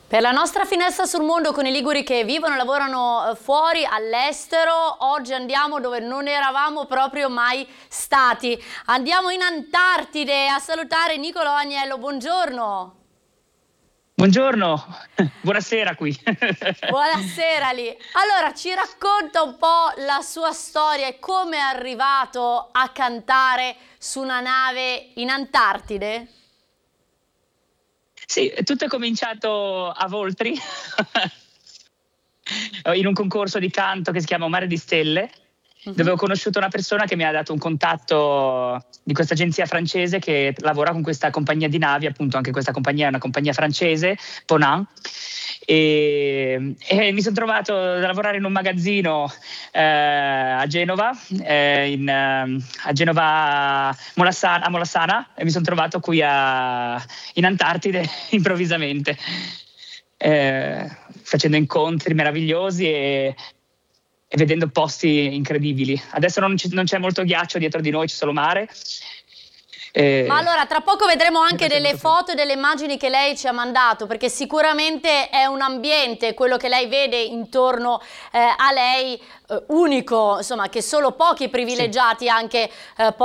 Per la nostra finestra sul mondo con i liguri che vivono e lavorano fuori, all'estero, oggi andiamo dove non eravamo proprio mai stati. Andiamo in Antartide a salutare Nicolò Agnello, buongiorno. Buongiorno, buonasera qui. Buonasera lì. Allora, ci racconta un po' la sua storia e come è arrivato a cantare su una nave in Antartide? Sì, tutto è cominciato a Voltri, in un concorso di canto che si chiama Mare di Stelle, dove ho conosciuto una persona che mi ha dato un contatto di questa agenzia francese che lavora con questa compagnia di navi, appunto anche questa compagnia è una compagnia francese, Ponant, e mi sono trovato a lavorare in un magazzino a Genova, a Genova a Molassana, e mi sono trovato qui in Antartide improvvisamente, facendo incontri meravigliosi e vedendo posti incredibili. Adesso non c'è molto ghiaccio dietro di noi, c'è solo mare. Ma allora, tra poco vedremo anche delle foto e delle immagini che lei ci ha mandato, perché sicuramente è un ambiente, quello che lei vede intorno a lei, unico, insomma, che solo pochi privilegiati anche